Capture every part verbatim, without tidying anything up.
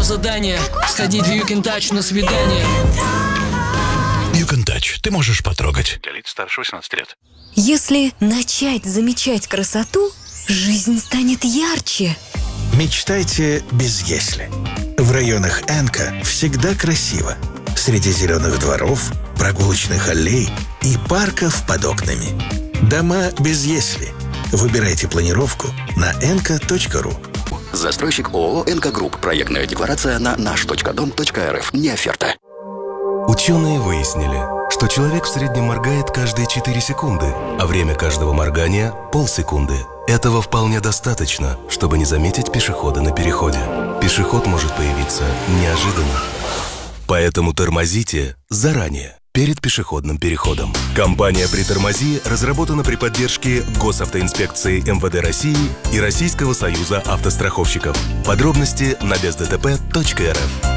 задание — сходить в You Can Touch на свидание. You Can Touch. Ты можешь потрогать. Для лиц старше восемнадцати лет. Если начать замечать красоту, жизнь станет ярче. Мечтайте без «если». В районах Энка всегда красиво. Среди зеленых дворов, прогулочных аллей и парков под окнами. Дома без «если». Выбирайте планировку на энка точка ру. Застройщик ООО «Энка Групп». Проектная декларация на наш точка дом точка эр эф. Не оферта. Ученые выяснили, что человек в среднем моргает каждые четыре секунды, а время каждого моргания – полсекунды. Этого вполне достаточно, чтобы не заметить пешехода на переходе. Пешеход может появиться неожиданно. Поэтому тормозите заранее, перед пешеходным переходом. Компания «Притормози» разработана при поддержке Госавтоинспекции эм вэ дэ России и Российского союза автостраховщиков. Подробности на без дэ тэ пэ точка эр эф.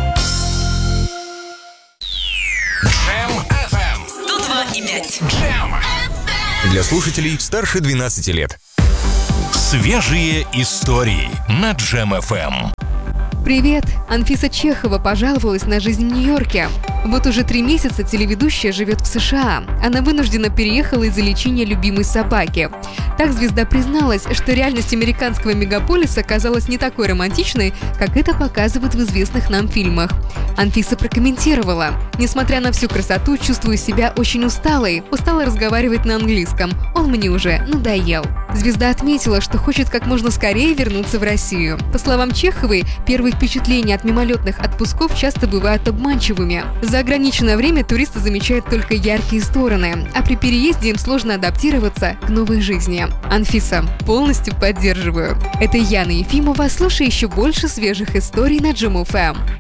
Джем эф эм сто два и пять. Джем для слушателей старше двенадцати лет. Свежие истории на Джем эф эм. Привет! Анфиса Чехова пожаловалась на жизнь в Нью-Йорке. Вот уже три месяца телеведущая живет в США. Она вынуждена переехала из-за лечения любимой собаки. Так звезда призналась, что реальность американского мегаполиса оказалась не такой романтичной, как это показывают в известных нам фильмах. Анфиса прокомментировала: «Несмотря на всю красоту, чувствую себя очень усталой. Устала разговаривать на английском. Он мне уже надоел». Звезда отметила, что хочет как можно скорее вернуться в Россию. По словам Чеховой, первые впечатления от мимолетных отпусков часто бывают обманчивыми. За ограниченное время туристы замечают только яркие стороны, а при переезде им сложно адаптироваться к новой жизни. Анфиса, полностью поддерживаю. Это Яна Ефимова. Слушай еще больше свежих историй на Джем эф эм.